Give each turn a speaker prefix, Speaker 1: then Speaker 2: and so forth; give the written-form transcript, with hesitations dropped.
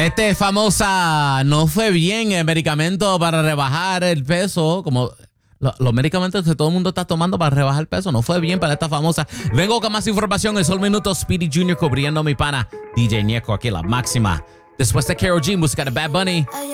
Speaker 1: Famosa, no fue bien el medicamento para rebajar el peso, como los medicamentos que todo el mundo está tomando para rebajar el peso, no fue bien para esta famosa. Vengo con más información en solo minutos. Speedy Jr. cubriendo mi pana DJ Ñeco aquí, la máxima. Después de Karol G, música de Bad Bunny.